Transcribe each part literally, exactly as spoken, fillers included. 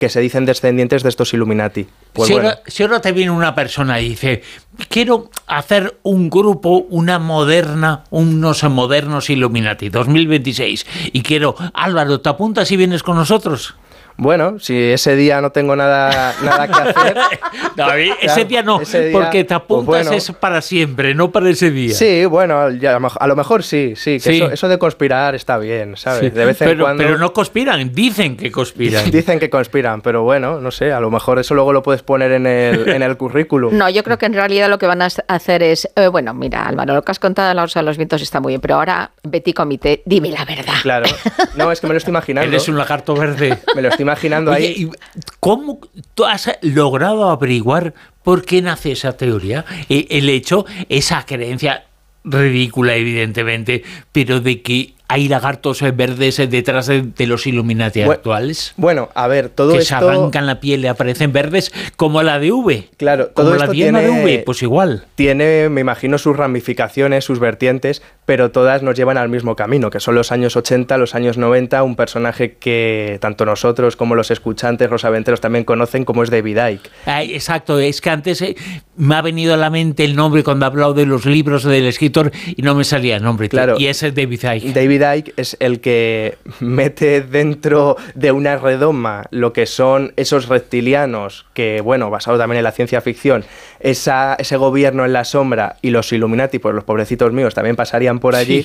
que se dicen descendientes de estos Illuminati. Pues si, bueno. ahora, si ahora te viene una persona y dice, quiero hacer un grupo, una moderna, unos modernos Illuminati dos mil veintiséis, y quiero, Álvaro, ¿te apuntas y vienes con nosotros? Bueno, si ese día no tengo nada, nada que hacer... No, ese claro, día no, ese día, porque te apuntas pues bueno, es para siempre, no para ese día. Sí, bueno, ya, a lo mejor sí, sí, que sí. Eso, eso de conspirar está bien, ¿sabes? Sí. De vez en pero, cuando... pero no conspiran, dicen que conspiran. Dicen que conspiran, pero bueno, no sé, a lo mejor eso luego lo puedes poner en el, en el currículum. No, yo creo que en realidad lo que van a hacer es, eh, bueno, mira, Álvaro, lo que has contado de la Rosa de los Vientos está muy bien, pero ahora, Betty Comité, dime la verdad. Claro, no, es que me lo estoy imaginando. Eres un lagarto verde. Me lo estoy imaginando ahí. Oye, ¿cómo tú has logrado averiguar por qué nace esa teoría? El hecho, esa creencia ridícula, evidentemente, pero de que hay lagartos verdes detrás de, de los Illuminati bueno, actuales. Bueno, a ver, todo que esto... Que se arrancan la piel y aparecen verdes como la de V. Claro, todo como esto la diana tiene, de V, pues igual. Tiene, me imagino, sus ramificaciones, sus vertientes, pero todas nos llevan al mismo camino, que son los años ochenta, los años noventa, un personaje que tanto nosotros como los escuchantes, los aventeros también conocen, como es David Icke. Ay, exacto, es que antes eh, me ha venido a la mente el nombre cuando he hablado de los libros del escritor y no me salía el nombre. Claro, y ese es David Icke. David Icke es el que mete dentro de una redoma lo que son esos reptilianos, que bueno, basado también en la ciencia ficción, esa, ese gobierno en la sombra, y los Illuminati, pues los pobrecitos míos también pasarían por allí. Sí.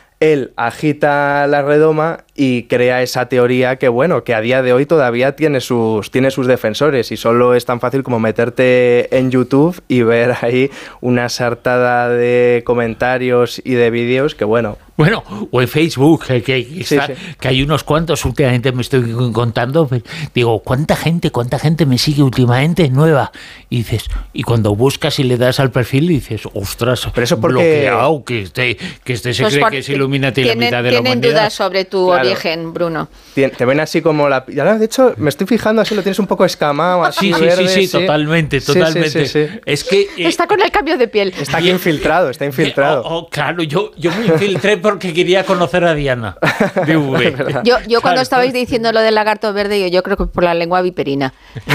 Él agita la redoma y crea esa teoría que, bueno, que a día de hoy todavía tiene sus, tiene sus defensores, y solo es tan fácil como meterte en YouTube y ver ahí una sartada de comentarios y de vídeos que, bueno... Bueno, o en Facebook, que, que, está, sí, sí. que hay unos cuantos, últimamente me estoy contando, digo, ¿cuánta gente, cuánta gente me sigue últimamente nueva? Y dices, y cuando buscas y le das al perfil, dices, ostras, pero eso porque... bloqueado, que este, que este se pues cree que es Illuminati la mitad de la humanidad. Tienen dudas sobre tu claro. origen, Bruno. Te ven así como la... De hecho, me estoy fijando así, lo tienes un poco escamado, así sí, verde. Sí, sí, sí, sí, totalmente, totalmente. Sí, sí, sí, sí. Es que... Eh, está con el cambio de piel. Está aquí infiltrado, está infiltrado. Oh, oh, claro, yo, yo me infiltré porque quería conocer a Diana de V. Yo, yo cuando claro. estabais diciendo lo del lagarto verde, yo, yo creo que por la lengua viperina.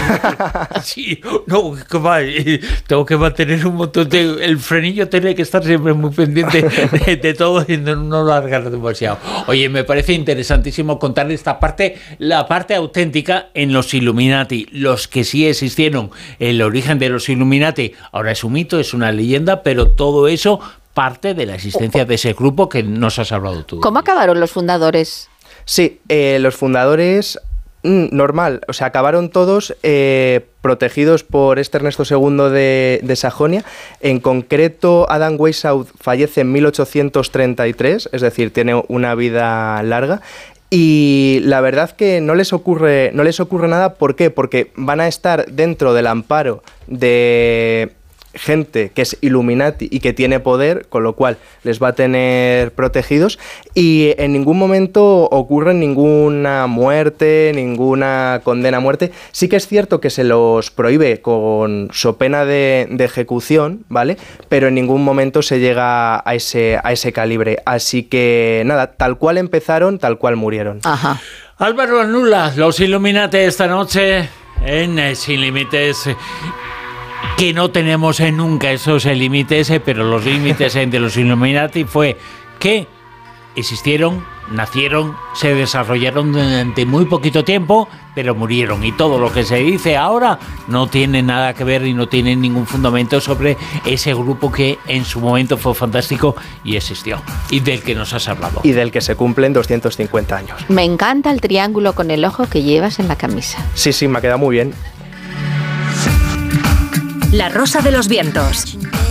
Sí, no, tengo que mantener un montón de... El frenillo tiene que estar siempre muy pendiente de, de todo y no, no largar demasiado. Oye, me parece interesantísimo contar esta parte, la parte auténtica en los Illuminati, los que sí existieron, el origen de los Illuminati. Ahora es un mito, es una leyenda, pero todo eso... parte de la existencia de ese grupo que nos has hablado tú. ¿Cómo acabaron los fundadores? Sí, eh, los fundadores, mm, normal, o sea, acabaron todos eh, protegidos por este Ernesto segundo de, de Sajonia. En concreto, Adam Weishaupt fallece en mil ochocientos treinta y tres, es decir, tiene una vida larga. Y la verdad que no les ocurre, no les ocurre nada. ¿Por qué? Porque van a estar dentro del amparo de... gente que es Illuminati y que tiene poder, con lo cual les va a tener protegidos, y en ningún momento ocurre ninguna muerte, ninguna condena a muerte. Sí que es cierto que se los prohíbe con so pena de, de ejecución, ¿vale? Pero en ningún momento se llega a ese, a ese calibre. Así que nada, tal cual empezaron, tal cual murieron. Ajá. Álvaro Anula, los Illuminati esta noche en Sin Límites. Que no tenemos nunca esos límites, pero los límites de los Illuminati fue que existieron, nacieron, se desarrollaron durante muy poquito tiempo, pero murieron. Y todo lo que se dice ahora no tiene nada que ver y no tiene ningún fundamento sobre ese grupo que en su momento fue fantástico y existió, y del que nos has hablado. Y del que se cumplen doscientos cincuenta años. Me encanta el triángulo con el ojo que llevas en la camisa. Sí, sí, me ha quedado muy bien. La Rosa de los Vientos.